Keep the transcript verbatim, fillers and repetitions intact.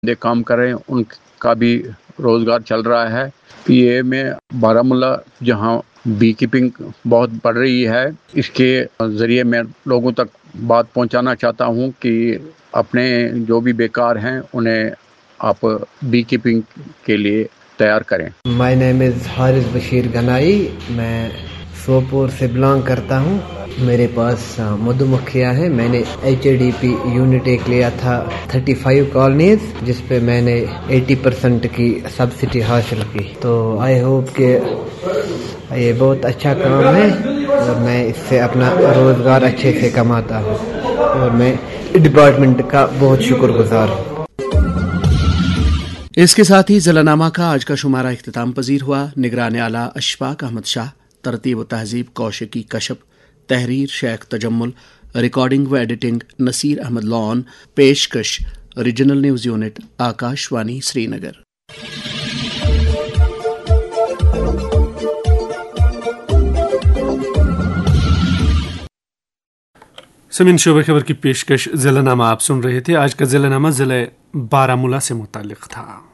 دے کام کر رہے ہیں ان کا بھی روزگار چل رہا ہے۔ پی اے میں بارہمولہ جہاں بی کیپنگ بہت بڑھ رہی ہے، اس کے ذریعے میں لوگوں تک بات پہنچانا چاہتا ہوں کہ اپنے جو بھی بیکار ہیں انہیں آپ بی کیپنگ کے لیے تیار کریں۔ مائی نیم از حارث بشیر گنائی، میں سوپور سے بلانگ کرتا ہوں۔ میرے پاس مدھو مکھیاں ہیں۔ میں نے H A D P unit ایک لیا تھا تھرٹی فائیو کالونیز، جس پہ میں نے ایٹی پرسنٹ کی سبسڈی حاصل کی۔ تو آئی ہوپ کہ یہ بہت اچھا کام ہے اور میں اس سے اپنا روزگار اچھے سے کماتا ہوں اور میں ڈپارٹمنٹ کا بہت شکر گزار ہوں۔ اس کے ساتھ ہی ضلع نامہ کا آج کا شمارہ اختتام پذیر ہوا۔ نگران اعلیٰ اشفاق احمد شاہ، ترتیب و تہذیب کوشکی کشپ، تحریر شیخ تجمل، ریکارڈنگ و ایڈیٹنگ نصیر احمد لون، پیشکش ریجنل نیوز یونٹ آکاش وانی سری نگر۔ سمین شعبہ خبر کی پیشکش ضلع نامہ آپ سن رہے تھے۔ آج کا ضلع نامہ ضلع بارہمولہ سے متعلق تھا۔